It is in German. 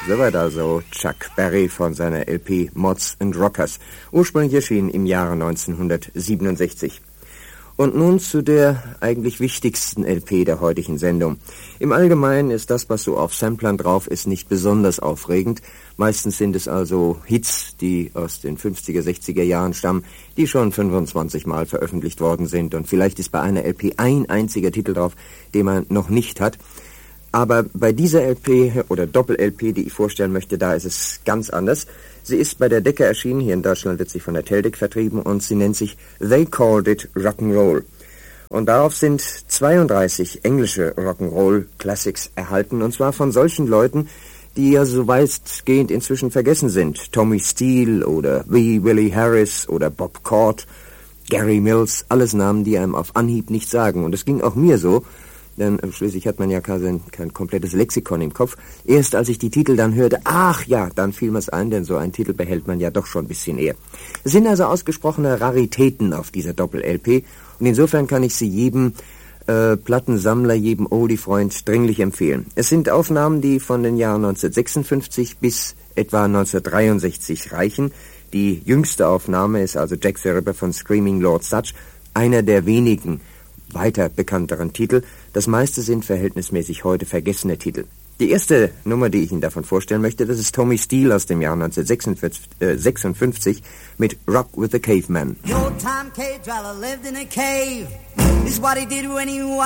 Soweit also Chuck Berry von seiner LP Mods and Rockers, ursprünglich erschienen im Jahre 1967. Und nun zu der eigentlich wichtigsten LP der heutigen Sendung. Im Allgemeinen ist das, was so auf Samplern drauf ist, nicht besonders aufregend. Meistens sind es also Hits, die aus den 50er, 60er Jahren stammen, die schon 25 Mal veröffentlicht worden sind. Und vielleicht ist bei einer LP ein einziger Titel drauf, den man noch nicht hat. Aber bei dieser LP oder Doppel-LP, die ich vorstellen möchte, da ist es ganz anders. Sie ist bei der Decca erschienen, hier in Deutschland wird sie von der Teldec vertrieben und sie nennt sich They Called It Rock'n'Roll. Und darauf sind 32 englische Rock'n'Roll Classics erhalten, und zwar von solchen Leuten, die ja so weitgehend inzwischen vergessen sind. Tommy Steele oder Wee Willie Harris oder Bob Cord, Gary Mills, alles Namen, die einem auf Anhieb nichts sagen. Und es ging auch mir so, denn schließlich hat man ja kein komplettes Lexikon im Kopf. Erst als ich die Titel dann hörte, ach ja, dann fiel mir's ein, denn so einen Titel behält man ja doch schon ein bisschen eher. Es sind also ausgesprochene Raritäten auf dieser Doppel-LP und insofern kann ich sie jedem Plattensammler, jedem Oldie-Freund dringlich empfehlen. Es sind Aufnahmen, die von den Jahren 1956 bis etwa 1963 reichen. Die jüngste Aufnahme ist also Jack the Ripper von Screaming Lord Sutch, einer der wenigen weiter bekannteren Titel. Das meiste sind verhältnismäßig heute vergessene Titel. Die erste Nummer, die ich Ihnen davon vorstellen möchte, das ist Tommy Steele aus dem Jahr 1956 mit Rock with the Caveman. The old time cave dweller lived in a cave. This is what he did when he